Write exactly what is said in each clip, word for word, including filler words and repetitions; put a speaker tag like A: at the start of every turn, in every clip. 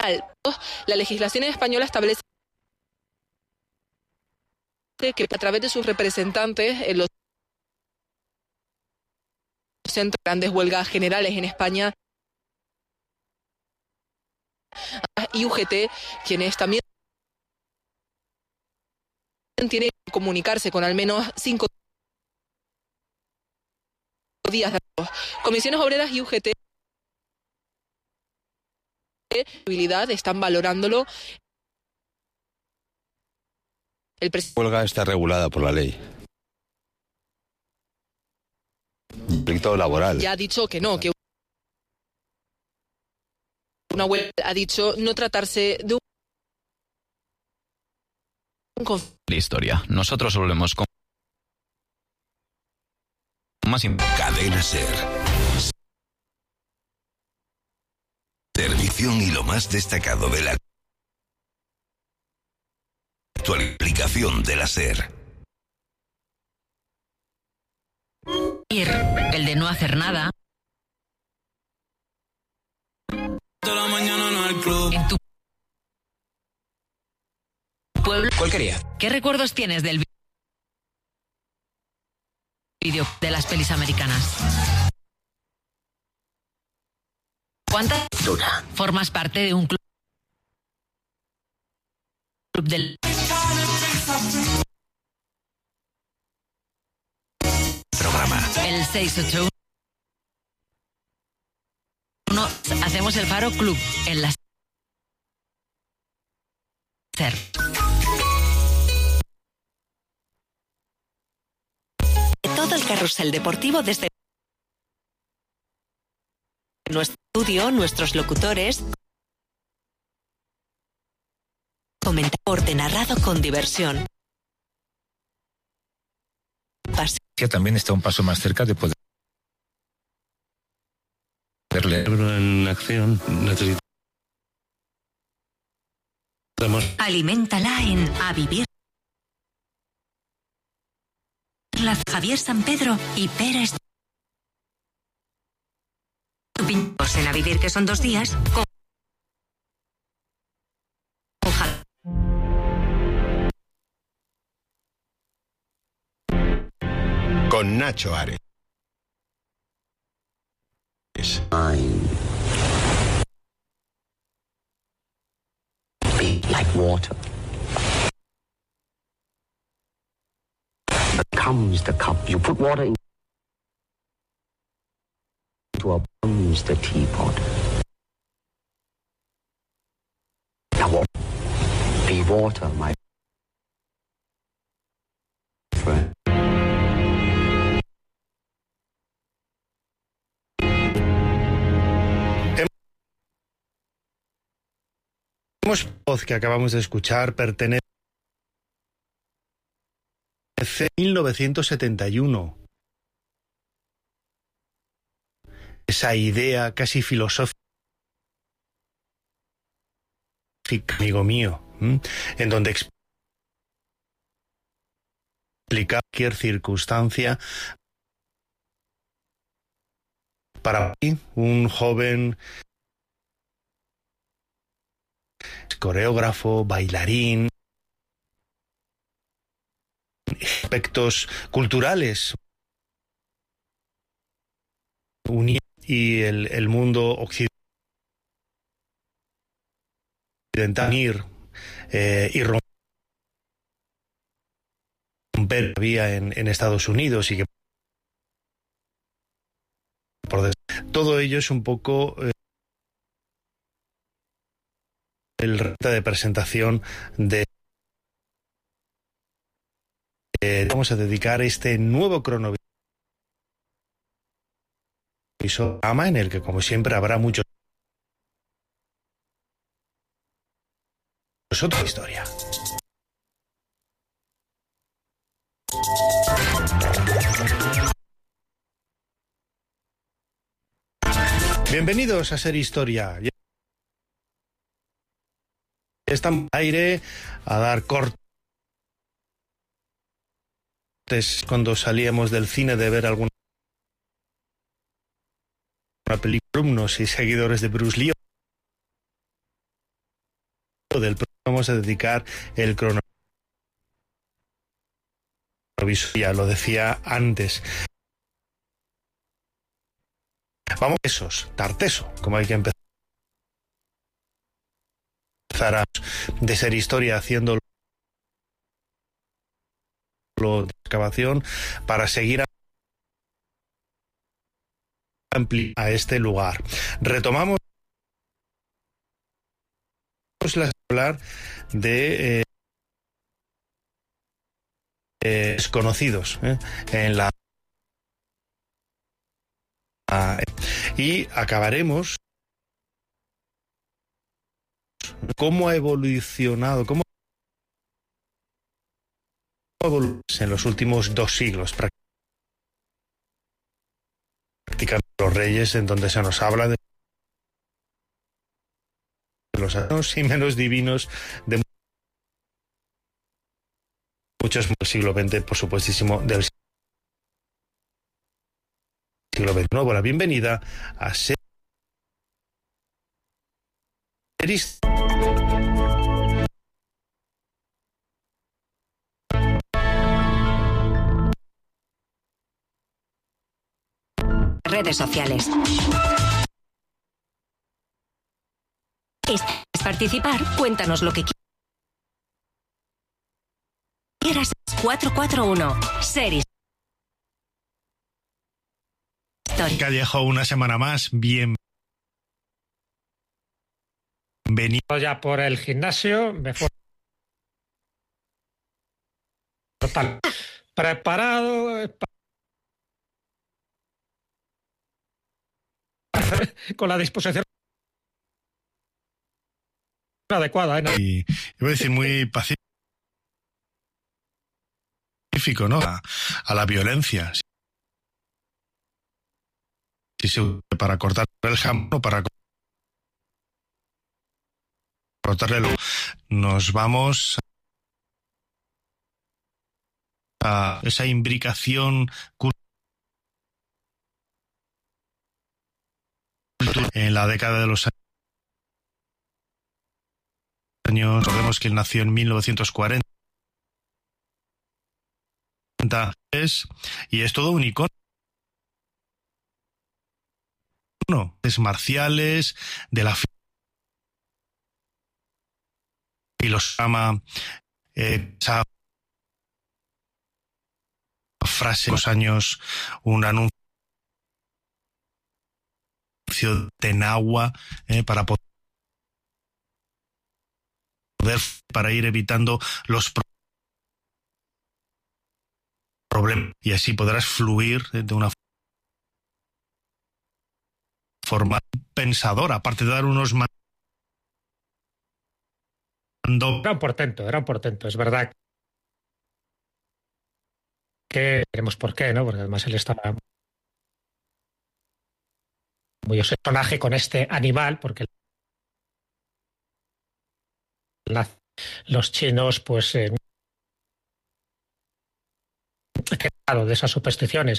A: La legislación española establece que a través de sus representantes en los centros de grandes huelgas generales en España y U G T, quienes también tienen que comunicarse con al menos cinco días de arroz. Comisiones Obreras y U G T están valorándolo. El presidente
B: La huelga está regulada por la ley. Conflicto laboral.
A: ya ha dicho que no, que una huelga ha dicho no tratarse de un conflicto.
C: La historia. Nosotros volvemos con más
D: Cadena Ser. Servición y lo más destacado de la actualización de la Ser.
E: El de no hacer nada. En tu pueblo.
F: ¿Cuál quería?
E: ¿Qué recuerdos tienes del vídeo de las pelis americanas? ¿Cuántas?
F: Dura.
E: ¿Formas parte de un club club del
D: Programa.
E: el seis ocho uno? Hacemos el Faro Club en la Ser.
G: Todo el carrusel deportivo desde nuestro estudio, nuestros locutores. Comentaporte narrado con diversión. Pas-
H: Que también está un paso más cerca de poder leer.
B: En acción necesitamos.
G: Aliméntala en A Vivir. La Javier San Pedro y Pérez. Pintos en A Vivir, que son dos días. Con... Ojalá.
D: Con Nacho Ares.
F: Be like water. Becomes the cup. You put water in into a becomes the teapot. Now, be water, my friend.
I: La voz que acabamos de escuchar pertenece a mil novecientos setenta y uno. Esa idea casi filosófica, amigo mío, ¿m? en donde explica cualquier circunstancia para mí, un joven coreógrafo, bailarín, aspectos culturales y el, el mundo occidental eh, y romper la vía en, en Estados Unidos y que por des... todo ello es un poco eh, el reto de presentación de eh, vamos a dedicar este nuevo cronovisor en el que como siempre habrá muchos otra historia. Bienvenidos a Ser Historia. Estamos en aire a dar cortes cuando salíamos del cine de ver alguna película, alumnos y seguidores de Bruce Lee. del programa vamos a dedicar el crono. Ya lo decía antes. Vamos, esos, Tarteso, como hay que empezar a de ser historia haciendo de excavación para seguir a, a este lugar. Retomamos la hablar de eh, eh, desconocidos eh, en la eh, y acabaremos cómo ha evolucionado, cómo ha evolucionado en los últimos dos siglos prácticamente los reyes, en donde se nos habla de los años y menos divinos de muchos del siglo veinte, por supuestísimo del siglo veintiuno. Bueno, bienvenida a Series.
G: Redes sociales. ¿Quieres participar? Cuéntanos lo que quieras. cuatro cuatro uno. Series.
I: Callejo, una semana más. Bien. Venido
J: ya por el gimnasio. Me fue total. Preparado. Con la disposición adecuada, ¿eh?
I: Y iba a decir muy pacífico, ¿no? A, a la violencia. Si se usa para cortar el jamón o para cortarle el... Nos vamos a esa imbricación cultural en la década de los años. Recordemos que él nació en mil novecientos cuarenta y es todo un icono. Es marciales de la filosofía, eh, esa frase de los años, un anuncio de Nahua eh, para poder para ir evitando los problemas y así podrás fluir de una forma pensadora, aparte de dar unos mandos.
J: Era un portento, era un portento, es verdad que veremos por qué, ¿no? Porque además él estaba muy personaje con este animal, porque la, los chinos, pues, eh, de esas supersticiones.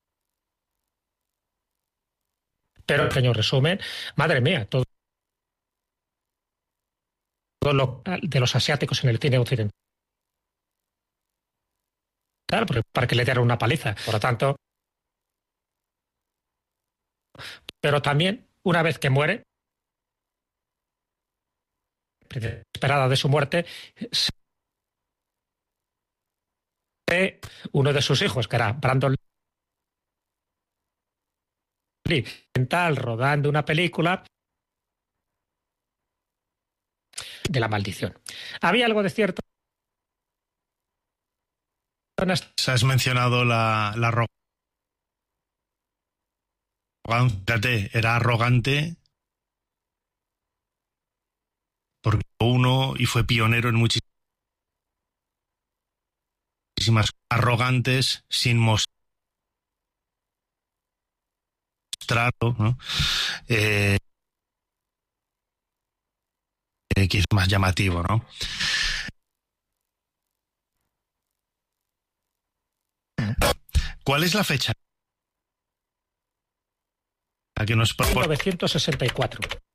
J: Pero, pequeño resumen, madre mía, todo, todo lo de los asiáticos en el cine occidental, para que le dieran una paliza. Por lo tanto, pero también, una vez que muere, esperada de su muerte, uno de sus hijos, que era Brandon Lee, rodando una película de la maldición. Había algo de cierto.
I: Has mencionado la, la arrogancia. Era arrogante porque uno y fue pionero en muchísimas arrogantes sin mostrar, ¿no? Eh, que es más llamativo, ¿no? ¿Cuál es la fecha? A que nos propone...
J: mil novecientos sesenta y cuatro.